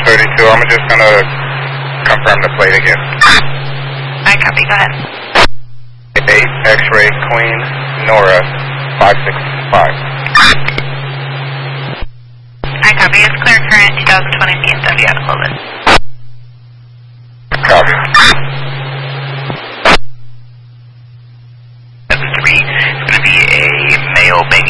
32. I'm just going to confirm the plate again. I copy. Go ahead. 8 X-ray Queen Nora 565. I copy. It's clear current 2020 BMW out of Clovis. Copy. 3. It's going to be a male begging